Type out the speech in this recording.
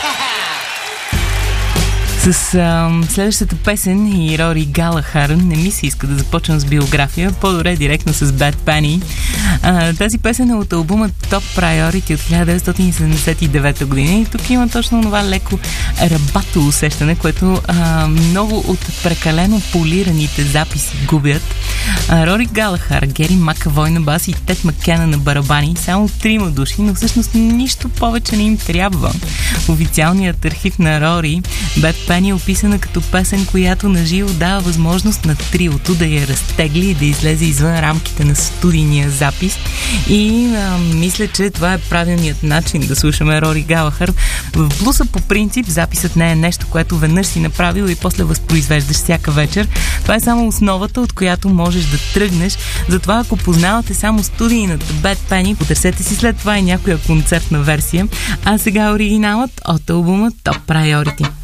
С следващата песен и Рори Галахар не ми се иска да започвам с биография, по-добре директно с Bad Penny. Тази песен е от албума Top Priority от 1979 година и тук има точно това леко рабато усещане, което много от прекалено полираните записи губят. Рори Галахар, Гери Макавой на бас и Тед Маккена на барабани, само 3 души, но всъщност нищо повече не им трябва. Официалният архив на Рори, Bad Penny, е описана като песен, която наживо дава възможност на триото да я разтегли и да излезе извън рамките на студийния запис. И мисля, че това е правилният начин да слушаме Рори Галахар. В блуса по принцип записът не е нещо, което веднъж си направил и после възпроизвеждаш всяка вечер. Това е само основата, от която можеш да тръгнеш. Затова, ако познавате само студийната Bad Penny, потърсете си след това и някоя концертна версия. А сега оригиналът от албума Top Priority.